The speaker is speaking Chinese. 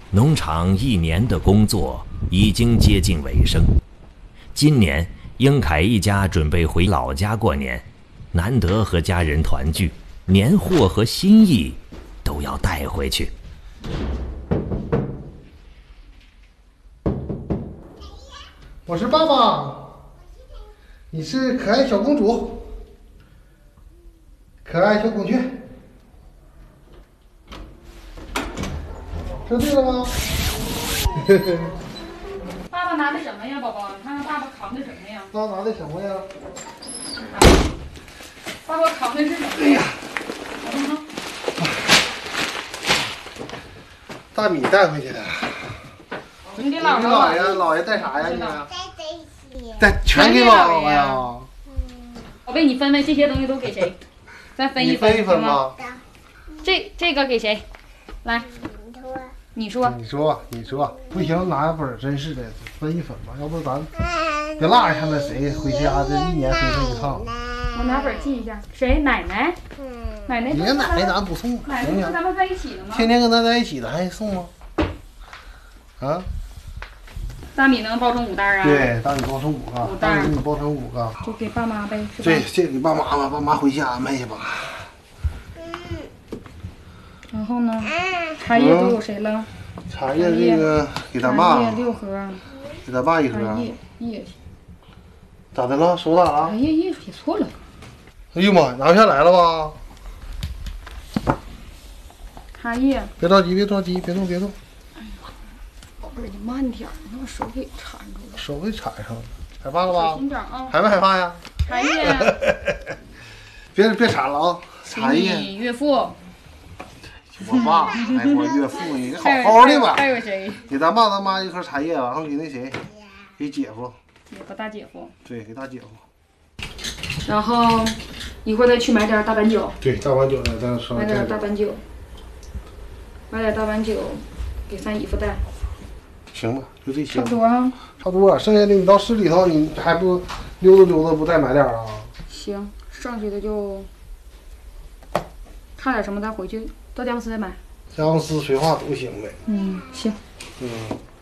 农场一年的工作已经接近尾声。今年英凯一家准备回老家过年，难得和家人团聚，年货和心意都要带回去。 我是爸爸，你是可爱小公主，可爱小孔雀，说对了吗？ 爸爸拿的什么呀，宝宝？你看看爸爸扛的什么呀？ 爸拿的什么呀？ 爸爸扛的是什么呀？ 大米带回去的。 你给姥爷带啥呀？你带全给姥姥呀？ 宝贝，你分分这些东西都给谁？咱分一分， 你分一分吧。 这个给谁？来，你说，不行，拿本真是的，分一分吧，要不咱别落下那谁回家这一年回这一趟。 我拿本记一下，谁？奶奶。奶奶。 你看奶奶咱不送， 奶奶跟咱们在一起的吗？ 天天跟咱在一起的还送吗？啊？ 大米能包成5袋啊？ 对，大米包成5个 ，5袋， 大米包成5个， 就给爸妈呗，是吧？ 对，这给爸妈吧，爸妈回家安排去吧。 然后呢？茶叶都有谁了？ 茶叶这个给他爸， 茶叶6盒， 给他爸1盒。 叶咋的了？手咋了？ 叶写错了。 哎呦妈，拿不下来了吧？ 茶叶。 别着急，别动。 宝贝儿，你慢点，你把手给缠住了。 手给缠上了，害怕了吧？ 小心点啊！ 害不害怕呀？ 茶叶。 别缠了啊！茶叶。 你岳父。 我爸，我岳父，你好好的吧？ 还有谁？ 给咱爸咱妈1盒茶叶，然后给那谁，给姐夫。 大姐夫。 对，给大姐夫。 然后一会儿再去买点大板酒。 对，大板酒的，咱说。 买点大板酒。买点大板酒，给3姨夫带。 行吧，就这些。 差不多啊。 差不多，剩下的你到市里头，你还不溜达，不再买点啊？ 行，剩下的就差点什么再回去，到佳木斯再买。 佳木斯、绥化都行呗。 行。